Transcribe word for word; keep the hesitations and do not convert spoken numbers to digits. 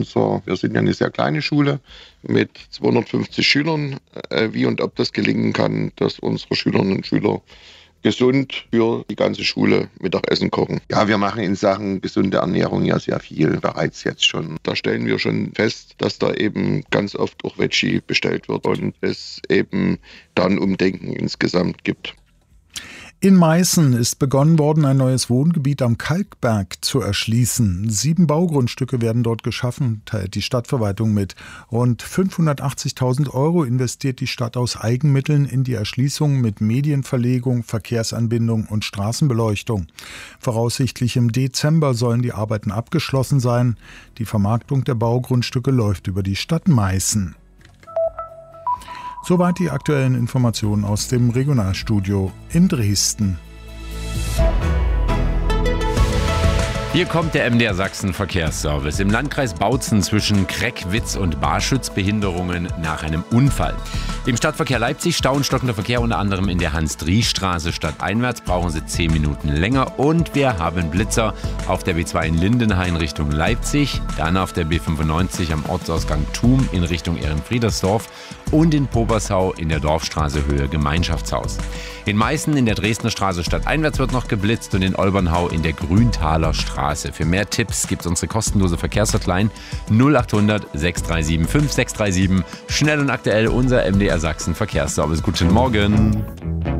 unser, wir sind ja eine sehr kleine Schule mit zweihundertfünfzig Schülern, äh, wie und ob das gelingen kann, dass unsere Schülerinnen und Schüler gesund für die ganze Schule Mittagessen kochen. Ja, wir machen in Sachen gesunde Ernährung ja sehr viel, bereits jetzt schon. Da stellen wir schon fest, dass da eben ganz oft auch Veggie bestellt wird und es eben dann Umdenken insgesamt gibt. In Meißen ist begonnen worden, ein neues Wohngebiet am Kalkberg zu erschließen. Sieben Baugrundstücke werden dort geschaffen, teilt die Stadtverwaltung mit. Rund fünfhundertachtzigtausend Euro investiert die Stadt aus Eigenmitteln in die Erschließung mit Medienverlegung, Verkehrsanbindung und Straßenbeleuchtung. Voraussichtlich im Dezember sollen die Arbeiten abgeschlossen sein. Die Vermarktung der Baugrundstücke läuft über die Stadt Meißen. Soweit die aktuellen Informationen aus dem Regionalstudio in Dresden. Hier kommt der M D R Sachsen Verkehrsservice. Im Landkreis Bautzen zwischen Kreckwitz und Barschütz Behinderungen nach einem Unfall. Im Stadtverkehr Leipzig Stau und stockender Verkehr unter anderem in der Hans-Dries-Straße stadteinwärts. Brauchen Sie zehn Minuten länger. Und wir haben Blitzer auf der B zwei in Lindenhain Richtung Leipzig. Dann auf der B fünfundneunzig am Ortsausgang Thum in Richtung Ehrenfriedersdorf. Und in Pobersau in der Dorfstraße Höhe Gemeinschaftshaus. In Meißen in der Dresdner Straße stadteinwärts wird noch geblitzt und in Olbernhau in der Grüntaler Straße. Für mehr Tipps gibt es unsere kostenlose Verkehrshotline null acht hundert sechs drei sieben fünf sechs drei sieben. Schnell und aktuell unser M D R Sachsen Verkehrsservice. Guten Morgen.